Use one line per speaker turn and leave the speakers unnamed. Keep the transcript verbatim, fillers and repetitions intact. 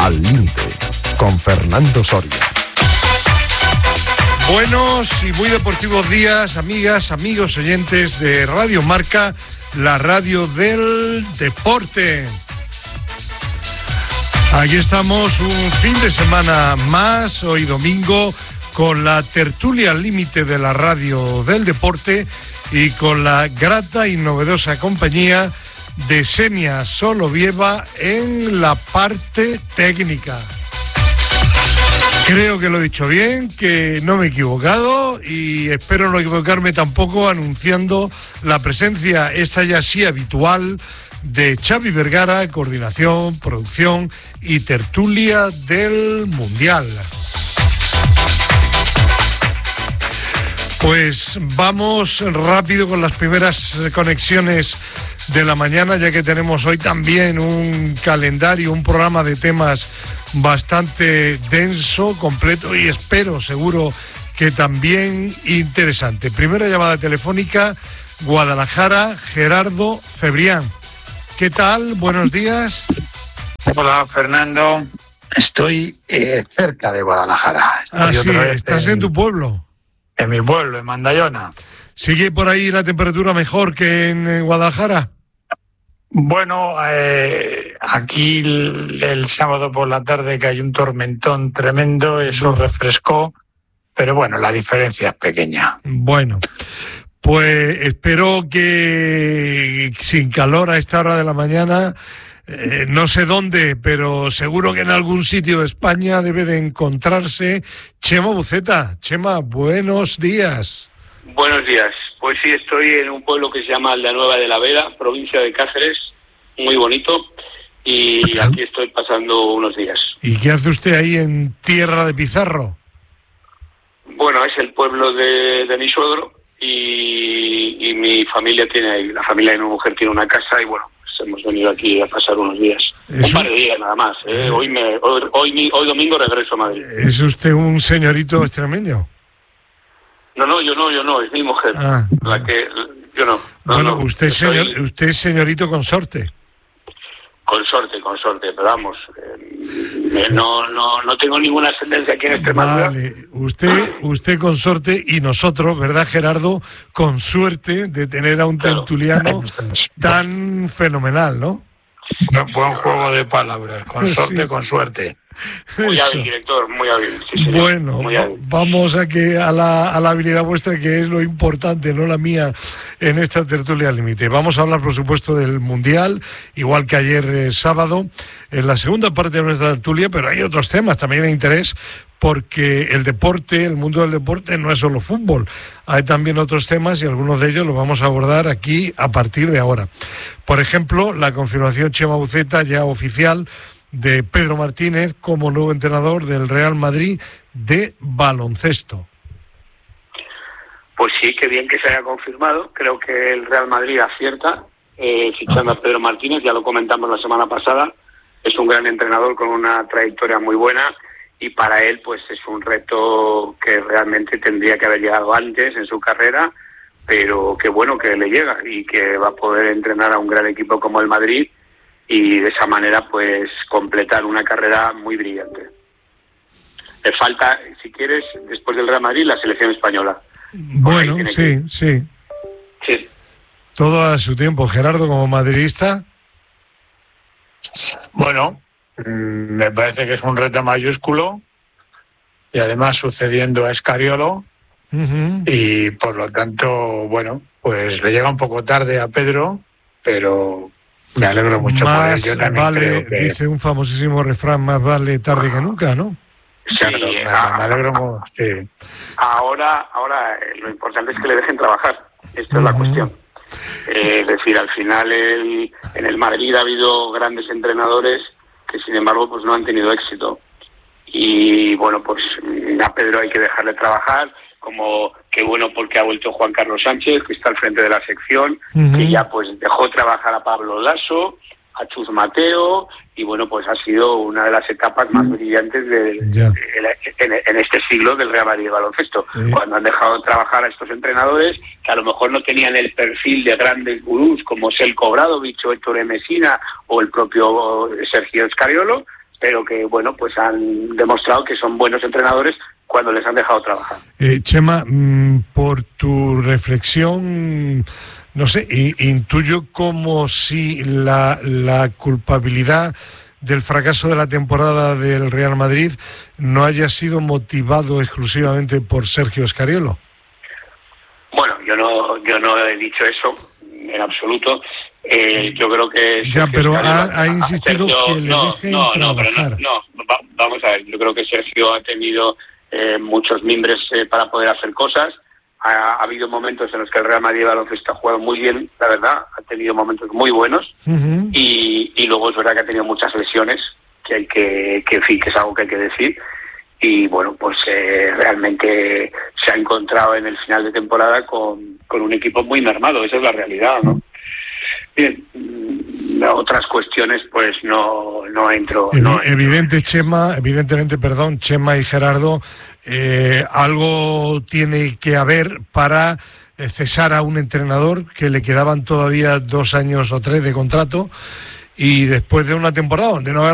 Al Límite, con Fernando Soria.
Buenos y muy deportivos días, amigas, amigos oyentes de Radio Marca, la radio del deporte. Aquí estamos un fin de semana más, hoy domingo, con la tertulia al límite de la radio del deporte y con la grata y novedosa compañía de Xenia Solovieva en la parte técnica. Creo que lo he dicho bien, que no me he equivocado y espero no equivocarme tampoco anunciando la presencia, esta ya sí habitual, de Xavi Vergara, coordinación, producción y tertulia del Mundial. Pues vamos rápido con las primeras conexiones de la mañana, ya que tenemos hoy también un calendario, un programa de temas bastante denso, completo y espero, seguro, que también interesante. Primera llamada telefónica, Guadalajara, Gerardo Cebrián. ¿Qué tal? Buenos días.
Hola, Fernando. Estoy eh, cerca de Guadalajara. Estoy
ah, sí, estás en, en tu pueblo.
En mi pueblo, en Mandayona.
¿Sigue por ahí la temperatura mejor que en, en Guadalajara?
Bueno, eh, aquí el, el sábado por la tarde que hay un tormentón tremendo, eso refrescó, pero bueno, la diferencia es pequeña.
Bueno, pues espero que sin calor a esta hora de la mañana, eh, no sé dónde, pero seguro que en algún sitio de España debe de encontrarse Chema Buceta. Chema, buenos días.
Buenos días. Pues sí, estoy en un pueblo que se llama Aldeanueva de la Vera, provincia de Cáceres, muy bonito, y aquí estoy pasando unos días.
¿Y qué hace usted ahí en tierra de Pizarro?
Bueno, es el pueblo de, de mi suegro y, y mi familia tiene ahí, la familia de mi mujer tiene una casa y bueno, pues hemos venido aquí a pasar unos días. ¿Es un par de días nada más. ¿eh? Eh... Hoy, me, hoy, hoy, hoy domingo regreso a Madrid.
¿Es usted un señorito extremeño?
No, no, yo no, yo no, es mi mujer. Ah, la no. que yo no. no
bueno,
no,
usted, señor, soy... usted es señorito consorte.
Consorte, consorte, pero vamos, eh, no, no, no tengo ninguna ascendencia aquí en Extremadura.
Vale, usted, usted consorte y nosotros, ¿verdad, Gerardo? Con suerte de tener a un claro. tertuliano tan fenomenal, ¿no?
Buen, buen juego de palabras, consorte sí. con suerte.
Muy Eso. hábil, director, muy hábil. Sí, señor.
Bueno,
muy hábil.
vamos a que a la, a la habilidad vuestra, que es lo importante, no la mía, en esta tertulia al límite. Vamos a hablar, por supuesto, del Mundial, igual que ayer eh, sábado, en la segunda parte de nuestra tertulia, pero hay otros temas también de interés, porque el deporte, el mundo del deporte no es solo fútbol, hay también otros temas y algunos de ellos los vamos a abordar aquí a partir de ahora. Por ejemplo, la confirmación Chema Buceta ya oficial de Pedro Martínez como nuevo entrenador del Real Madrid de baloncesto.
Pues sí, qué bien que se haya confirmado. Creo que el Real Madrid acierta eh, fichando a Pedro Martínez, ya lo comentamos la semana pasada. Es un gran entrenador con una trayectoria muy buena y para él pues es un reto que realmente tendría que haber llegado antes en su carrera, pero qué bueno que le llega y que va a poder entrenar a un gran equipo como el Madrid y de esa manera pues completar una carrera muy brillante. Le falta, si quieres, después del Real Madrid, la selección española.
Bueno, sí, sí.
Sí.
Todo a su tiempo. Gerardo, como madridista.
Bueno, me parece que es un reto mayúsculo y además sucediendo a Escariolo uh-huh. y por lo tanto, bueno, pues le llega un poco tarde a Pedro, pero me alegro mucho
más
por él. Yo también
vale,
creo que...
dice un famosísimo refrán, más vale tarde que nunca, ¿no?
Sí,
claro, me,
a,
me alegro mucho, sí.
Ahora, ahora eh, lo importante es que le dejen trabajar. Esta uh-huh. es la cuestión. Eh, es decir, al final el, en el Madrid ha habido grandes entrenadores que sin embargo pues no han tenido éxito. Y bueno, pues a Pedro hay que dejarle trabajar, como qué bueno porque ha vuelto Juan Carlos Sánchez, que está al frente de la sección, uh-huh. que ya pues dejó trabajar a Pablo Lasso, a Chus Mateo, y bueno, pues ha sido una de las etapas más brillantes de, de, en, en este siglo del Real Madrid de baloncesto, ¿sí? Cuando han dejado trabajar a estos entrenadores que a lo mejor no tenían el perfil de grandes gurús como Selko Obradović o Héctor Messina o el propio Sergio Scariolo, pero que, bueno, pues han demostrado que son buenos entrenadores cuando les han dejado trabajar.
Eh, Chema, mmm, por tu reflexión, no sé, intuyo como si la, la culpabilidad del fracaso de la temporada del Real Madrid no haya sido motivado exclusivamente por Sergio Scariolo.
Bueno, yo no, yo no he dicho eso en absoluto. Eh, yo creo que
ya, pero ha, ha insistido
Sergio,
que le
no,
dejen
no,
trabajar.
No, pero no, no va, vamos a ver. Yo creo que Sergio ha tenido eh, muchos mimbres eh, para poder hacer cosas. Ha, ha habido momentos en los que el Real Madrid baloncesto ha jugado muy bien, la verdad. Ha tenido momentos muy buenos uh-huh. y, y luego es verdad que ha tenido muchas lesiones, que hay que, que en fin, que es algo que hay que decir. Y bueno, pues eh, realmente se ha encontrado en el final de temporada con, con un equipo muy mermado, esa es la realidad, ¿no? Bien, otras cuestiones pues no, no entro.
Evi-
no entro.
Evidente, Chema, evidentemente, perdón, Chema y Gerardo, eh, algo tiene que haber para cesar a un entrenador que le quedaban todavía dos años o tres de contrato y después de una temporada donde no